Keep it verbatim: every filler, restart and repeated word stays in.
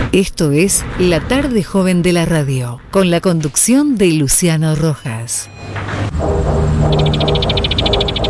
Esto es La Tarde Joven de la Radio, con la conducción de Luciano Rojas.